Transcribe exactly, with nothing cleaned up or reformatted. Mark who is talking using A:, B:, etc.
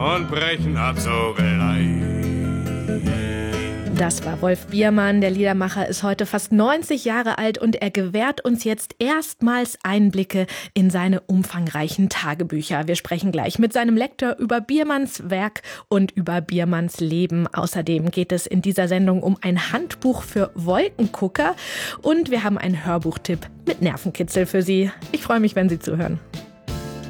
A: und brechen ab sogleich.
B: Das war Wolf Biermann. Der Liedermacher ist heute fast neunzig Jahre alt und er gewährt uns jetzt erstmals Einblicke in seine umfangreichen Tagebücher. Wir sprechen gleich mit seinem Lektor über Biermanns Werk und über Biermanns Leben. Außerdem geht es in dieser Sendung um ein Handbuch für Wolkengucker und wir haben einen Hörbuchtipp mit Nervenkitzel für Sie. Ich freue mich, wenn Sie zuhören.